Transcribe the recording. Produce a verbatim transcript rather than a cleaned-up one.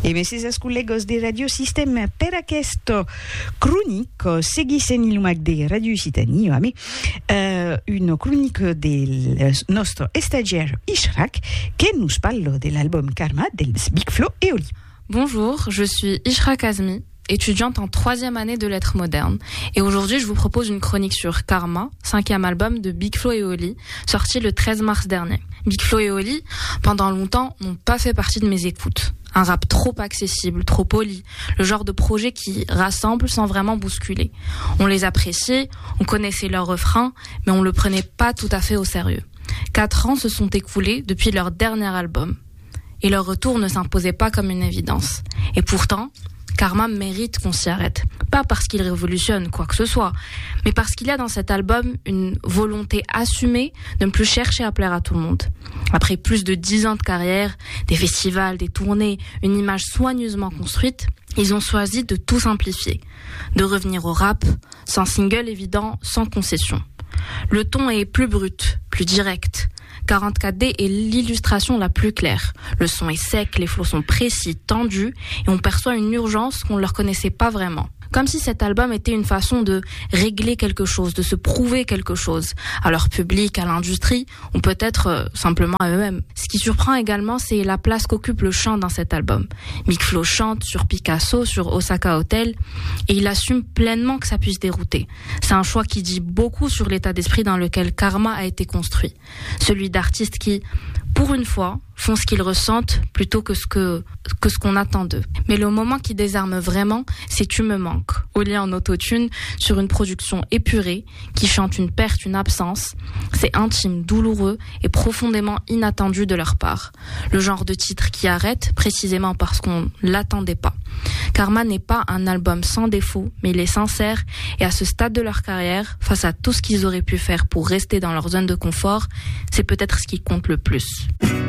E messes collegos de Radio System per questo cronico seguissent il lumac de Radio Citani, ame uh, une chronique del nostro stagiaire Ishrak che nous parle de l'album Karma del Big Flo et Oli. Bonjour, je suis Ishrak Azmi, étudiante en troisième année de lettres modernes. Et aujourd'hui, je vous propose une chronique sur Karma, cinquième album de Big Flo et Oli, sorti le treize mars dernier. Big Flo et Oli, pendant longtemps, n'ont pas fait partie de mes écoutes. Un rap trop accessible, trop poli, le genre de projet qui rassemble sans vraiment bousculer. On les appréciait, on connaissait leurs refrains, mais on le prenait pas tout à fait au sérieux. Quatre ans se sont écoulés depuis leur dernier album. Et leur retour ne s'imposait pas comme une évidence. Et pourtant, Karma mérite qu'on s'y arrête. Pas parce qu'il révolutionne quoi que ce soit, mais parce qu'il y a dans cet album une volonté assumée de ne plus chercher à plaire à tout le monde. Après plus de dix ans de carrière, des festivals, des tournées, une image soigneusement construite, ils ont choisi de tout simplifier. De revenir au rap, sans single évident, sans concession. Le ton est plus brut, plus direct. quarante-quatre D est l'illustration la plus claire. Le son est sec, les flots sont précis, tendus, et on perçoit une urgence qu'on ne leur connaissait pas vraiment. Comme si cet album était une façon de régler quelque chose, de se prouver quelque chose, à leur public, à l'industrie, ou peut-être euh, simplement à eux-mêmes. Ce qui surprend également, c'est la place qu'occupe le chant dans cet album. Big Flo chante sur Picasso, sur Osaka Hotel, et il assume pleinement que ça puisse dérouter. C'est un choix qui dit beaucoup sur l'état d'esprit dans lequel Karma a été construit. Celui d'artistes qui, pour une fois, font ce qu'ils ressentent plutôt que ce que, que ce qu'on attend d'eux. Mais le moment qui désarme vraiment, c'est Tu me manques. Oli en autotune sur une production épurée qui chante une perte, une absence. C'est intime, douloureux et profondément inattendu de leur part. Le genre de titre qui arrête précisément parce qu'on l'attendait pas. Karma n'est pas un album sans défaut, mais il est sincère et à ce stade de leur carrière, face à tout ce qu'ils auraient pu faire pour rester dans leur zone de confort, c'est peut-être ce qui compte le plus.